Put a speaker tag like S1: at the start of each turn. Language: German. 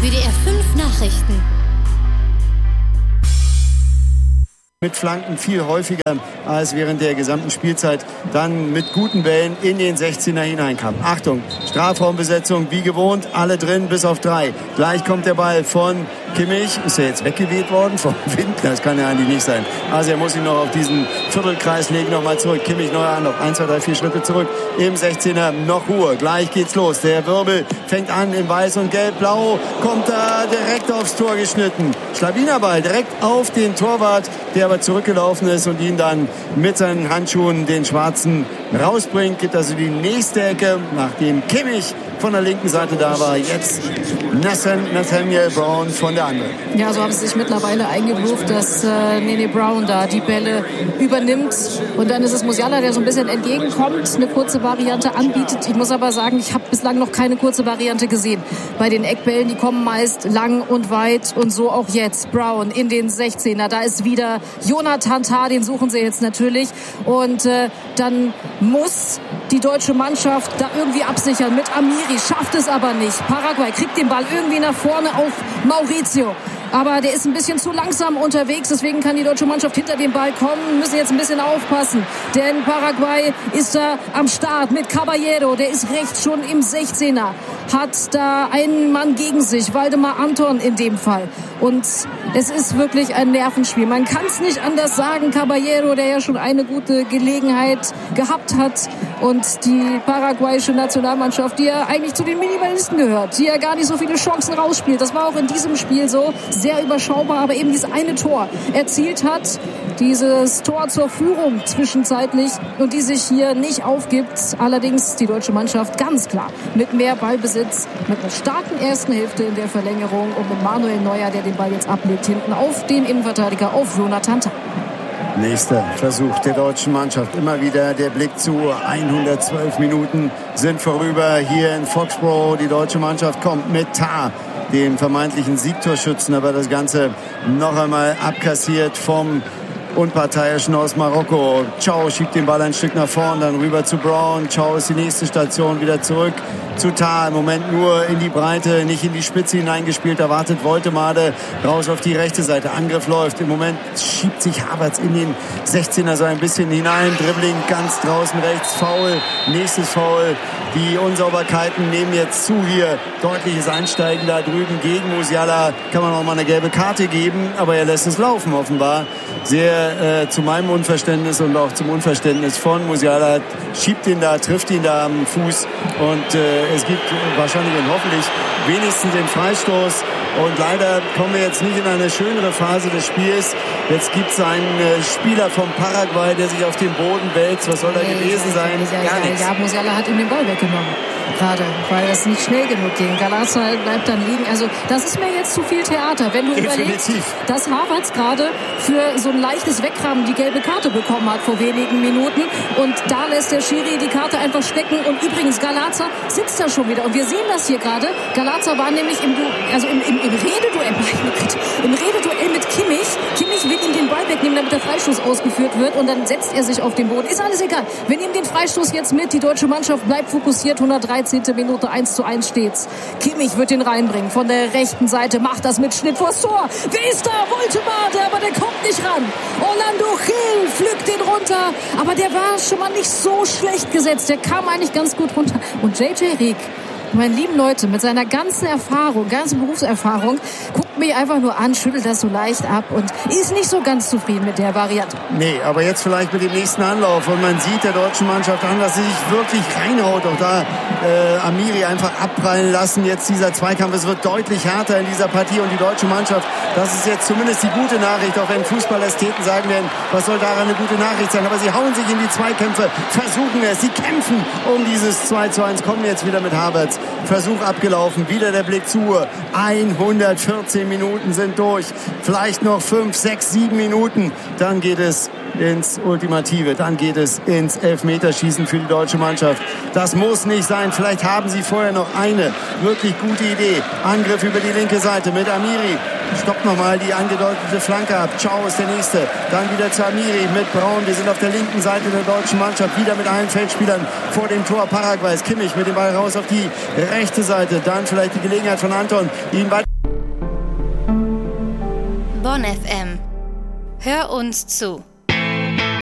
S1: WDR 5 Nachrichten.
S2: Mit Flanken viel häufiger als während der gesamten Spielzeit dann mit guten Bällen in den 16er hineinkam. Achtung, Strafraumbesetzung wie gewohnt, alle drin bis auf 3. Gleich kommt der Ball von Kimmich. Ist er jetzt weggeweht worden vom Wind? Das kann ja eigentlich nicht sein. Also er muss ihn noch auf diesen Viertelkreis legen, nochmal zurück. Kimmich neuer Anlauf. 1, 2, 3, 4 Schritte zurück. Im 16er noch Ruhe. Gleich geht's los. Der Wirbel fängt an in weiß und gelb-blau. Kommt da direkt aufs Tor geschnitten. Schlawinerball direkt auf den Torwart, der aber zurückgelaufen ist und ihn dann mit seinen Handschuhen den Schwarzen rausbringt. Gibt also die nächste Ecke, nachdem Kimmich von der linken Seite da war. Jetzt Nathaniel Brown von der anderen.
S3: Ja, so haben sie sich mittlerweile eingegroovt, dass Nene Brown da die Bälle übernimmt. Und dann ist es Musiala, der so ein bisschen entgegenkommt, eine kurze Variante anbietet. Ich muss aber sagen, ich habe bislang noch keine kurze Variante gesehen. Bei den Eckbällen, die kommen meist lang und weit. Und so auch jetzt. Brown in den 16er. Da ist wieder Jonathan Tah, den suchen sie jetzt natürlich. Und dann muss die deutsche Mannschaft da irgendwie absichern mit Amiri. Schafft es aber nicht. Paraguay kriegt den Ball irgendwie nach vorne auf Mauricio. Aber der ist ein bisschen zu langsam unterwegs, deswegen kann die deutsche Mannschaft hinter dem Ball kommen, müssen jetzt ein bisschen aufpassen, denn Paraguay ist da am Start mit Caballero, der ist rechts schon im 16er, hat da einen Mann gegen sich, Waldemar Anton in dem Fall. Und es ist wirklich ein Nervenspiel. Man kann es nicht anders sagen. Caballero, der ja schon eine gute Gelegenheit gehabt hat, und die paraguayische Nationalmannschaft, die ja eigentlich zu den Minimalisten gehört, die ja gar nicht so viele Chancen rausspielt. Das war auch in diesem Spiel so, sehr überschaubar, aber eben dieses eine Tor erzielt hat, dieses Tor zur Führung zwischenzeitlich, und die sich hier nicht aufgibt. Allerdings die deutsche Mannschaft ganz klar mit mehr Ballbesitz, mit einer starken ersten Hälfte in der Verlängerung und mit Manuel Neuer, der den Ball jetzt ablegt hinten auf den Innenverteidiger, auf Jonathan Tah.
S2: Nächster Versuch der deutschen Mannschaft. Immer wieder der Blick zu 112 Minuten sind vorüber hier in Foxborough. Die deutsche Mannschaft kommt mit Tah, dem vermeintlichen Siegtorschützen, aber das Ganze noch einmal abkassiert vom Unparteiischen aus Marokko. Thiaw schiebt den Ball ein Stück nach vorn, dann rüber zu Brown. Thiaw ist die nächste Station, wieder zurück zu Tah. Im Moment nur in die Breite, nicht in die Spitze hineingespielt. Da wartet Woltemade raus auf die rechte Seite. Angriff läuft. Im Moment schiebt sich Havertz in den 16er so ein bisschen hinein. Dribbling ganz draußen rechts. Foul. Nächstes Foul. Die Unsauberkeiten nehmen jetzt zu hier. Deutliches Einsteigen da drüben gegen Musiala. Kann man auch mal eine gelbe Karte geben, aber er lässt es laufen offenbar. Sehr zu meinem Unverständnis und auch zum Unverständnis von Musiala. Schiebt ihn da, trifft ihn da am Fuß, und es gibt wahrscheinlich und hoffentlich wenigstens den Freistoß. Und leider kommen wir jetzt nicht in eine schönere Phase des Spiels. Jetzt gibt es einen Spieler vom Paraguay, der sich auf den Boden wälzt. Was soll da gewesen sein? Gar nichts.
S3: Ja, Musiala hat ihm den Ball weggenommen. Gerade, weil das nicht schnell genug ging. Galatasaray bleibt dann liegen. Also das ist mir jetzt zu viel Theater. Wenn du überlegst, dass Havertz gerade für so ein leichtes Wegrammen die gelbe Karte bekommen hat vor wenigen Minuten, und da lässt der Schiri die Karte einfach stecken. Und übrigens, Galatasaray sitzt da schon wieder. Und wir sehen das hier gerade. Galatasaray war nämlich im Rededuell mit Kimmich. Kimmich will ihm den Ball wegnehmen, damit der Freistoß ausgeführt wird, und dann setzt er sich auf den Boden. Ist alles egal. Wir nehmen den Freistoß jetzt mit. Die deutsche Mannschaft bleibt fokussiert. 113. Minute, 1:1 steht's. Kimmich wird den reinbringen von der rechten Seite, macht das mit Schnitt vors Tor. Wer ist da? Woltemade, aber der kommt nicht ran. Orlando Gil pflückt den runter, aber der war schon mal nicht so schlecht gesetzt. Der kam eigentlich ganz gut runter. Und JJ Rieck, meine lieben Leute, mit seiner ganzen Erfahrung, ganzen Berufserfahrung, guckt mich einfach nur an, schüttelt das so leicht ab und ist nicht so ganz zufrieden mit der Variante.
S2: Nee, aber jetzt vielleicht mit dem nächsten Anlauf. Und man sieht der deutschen Mannschaft an, dass sie sich wirklich reinhaut. Auch da Amiri einfach abprallen lassen. Jetzt dieser Zweikampf, es wird deutlich härter in dieser Partie. Und die deutsche Mannschaft, das ist jetzt zumindest die gute Nachricht, auch wenn Fußballästheten sagen werden, was soll daran eine gute Nachricht sein. Aber sie hauen sich in die Zweikämpfe, versuchen es, sie kämpfen um dieses 2:1, kommen jetzt wieder mit Havertz. Versuch abgelaufen, wieder der Blick zu Uhr. 114 Minuten sind durch. Vielleicht noch 5, 6, 7 Minuten. Dann geht es ins Ultimative. Dann geht es ins Elfmeterschießen für die deutsche Mannschaft. Das muss nicht sein. Vielleicht haben sie vorher noch eine wirklich gute Idee. Angriff über die linke Seite mit Amiri. Stoppt nochmal die angedeutete Flanke ab. Thiaw ist der Nächste. Dann wieder zu Amiri mit Braun. Wir sind auf der linken Seite der deutschen Mannschaft. Wieder mit allen Feldspielern vor dem Tor Paraguays. Kimmich mit dem Ball raus auf die rechte Seite. Dann vielleicht die Gelegenheit von Anton, ihn weiter
S1: Bonn FM. Hör uns zu.